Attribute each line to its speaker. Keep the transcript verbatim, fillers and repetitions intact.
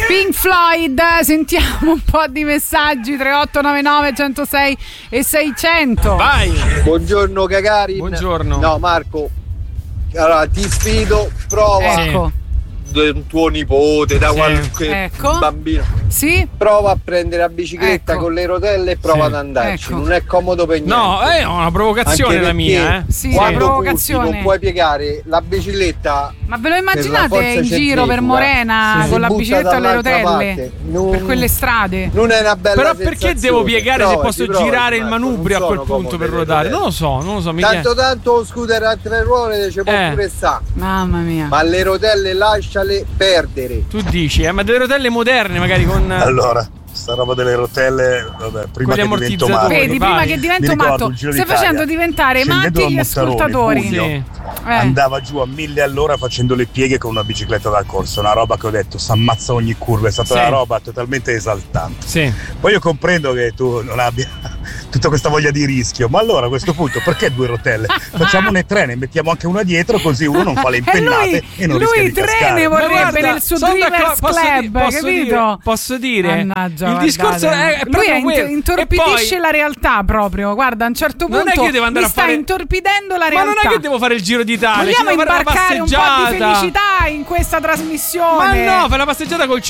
Speaker 1: Pink Floyd, sentiamo un po' di messaggi. Tre otto nove nove uno zero sei e seicento.
Speaker 2: Vai.
Speaker 3: Buongiorno Gagarin.
Speaker 2: Buongiorno.
Speaker 3: No Marco, allora ti sfido, prova.
Speaker 1: Ecco.
Speaker 3: Un tuo nipote, da
Speaker 2: Sì.
Speaker 3: qualche
Speaker 1: Ecco.
Speaker 3: bambino.
Speaker 1: Sì.
Speaker 3: Prova a prendere la bicicletta
Speaker 1: Ecco.
Speaker 3: con le rotelle e prova
Speaker 2: Sì.
Speaker 3: ad andarci.
Speaker 1: Ecco.
Speaker 3: Non è comodo per niente.
Speaker 2: No, è una provocazione
Speaker 3: Anche
Speaker 2: la mia, eh.
Speaker 1: Sì,
Speaker 3: quando
Speaker 1: una
Speaker 3: punti
Speaker 1: provocazione.
Speaker 3: non puoi piegare la bicicletta.
Speaker 1: Ma ve lo
Speaker 3: Per la
Speaker 1: immaginate
Speaker 3: forza
Speaker 1: in giro
Speaker 3: centrifuga.
Speaker 1: per Morena
Speaker 3: Sì.
Speaker 1: con la
Speaker 3: Si butta
Speaker 1: bicicletta alle
Speaker 3: dall'altra
Speaker 1: rotelle?
Speaker 3: parte. Non-
Speaker 1: Per quelle strade?
Speaker 3: Non è una bella
Speaker 2: Però
Speaker 3: sensazione.
Speaker 2: perché devo piegare se
Speaker 3: Provaci,
Speaker 2: posso
Speaker 3: provaci,
Speaker 2: girare il
Speaker 3: Marco,
Speaker 2: manubrio a
Speaker 3: non
Speaker 2: quel
Speaker 3: sono
Speaker 2: punto
Speaker 3: comode
Speaker 2: per
Speaker 3: le
Speaker 2: ruotare?
Speaker 3: rotelle.
Speaker 2: Non lo so, non lo so. Mi
Speaker 3: Tanto tanto lo scooter a tre ruote ci può
Speaker 2: Eh.
Speaker 3: pure sta.
Speaker 1: Mamma mia.
Speaker 3: Ma le rotelle lasciale perdere.
Speaker 2: Tu dici, eh, ma delle rotelle moderne magari con...
Speaker 4: Allora, sta roba delle rotelle, vabbè, prima
Speaker 2: Con gli
Speaker 4: che divento matto.
Speaker 2: ammortizzatori.
Speaker 1: Vedi,
Speaker 2: vai.
Speaker 1: prima che
Speaker 4: Mi
Speaker 1: divento
Speaker 4: ricordo
Speaker 1: matto,
Speaker 4: il Giro
Speaker 1: stai
Speaker 4: d'Italia.
Speaker 1: facendo diventare
Speaker 4: Scendendo
Speaker 1: matti
Speaker 4: da
Speaker 1: gli
Speaker 4: Mottarone,
Speaker 1: ascoltatori.
Speaker 4: buio,
Speaker 2: Sì.
Speaker 1: Eh.
Speaker 4: andava giù a mille all'ora facendo le pieghe con una bicicletta da corsa, una roba che ho detto s'ammazza ogni curva, è stata
Speaker 2: Sì.
Speaker 4: una roba totalmente esaltante.
Speaker 2: Sì.
Speaker 4: Poi io comprendo che tu non abbia tutta questa voglia di rischio, ma allora a questo punto perché due rotelle? Facciamone tre, ne mettiamo anche una dietro così uno non fa le
Speaker 1: E
Speaker 4: impennate
Speaker 1: lui,
Speaker 4: e non
Speaker 1: lui
Speaker 4: rischia di
Speaker 1: tre
Speaker 4: cascare.
Speaker 1: ne
Speaker 2: Ma
Speaker 1: vorrebbe
Speaker 2: guarda,
Speaker 1: nel suo
Speaker 2: sono
Speaker 1: Dreamers
Speaker 2: d'accordo, posso
Speaker 1: Club,
Speaker 2: di- posso
Speaker 1: capito?
Speaker 2: dire- posso dire,
Speaker 1: Mannaggia,
Speaker 2: il discorso
Speaker 1: guardate.
Speaker 2: è, è
Speaker 1: lui
Speaker 2: proprio
Speaker 1: è
Speaker 2: quello.
Speaker 1: int- intorpidisce
Speaker 2: E poi-
Speaker 1: la realtà proprio. Guarda, a un certo
Speaker 2: Non
Speaker 1: punto
Speaker 2: è che io devo andare
Speaker 1: mi
Speaker 2: a
Speaker 1: sta
Speaker 2: fare-
Speaker 1: intorpidendo la
Speaker 2: Ma
Speaker 1: realtà.
Speaker 2: non è che devo fare il Giro d'Italia, ci
Speaker 1: Vogliamo
Speaker 2: devo fare una
Speaker 1: imbarcare un po' di
Speaker 2: passeggiata.
Speaker 1: felicità in questa trasmissione?
Speaker 2: Ma no, fai la passeggiata col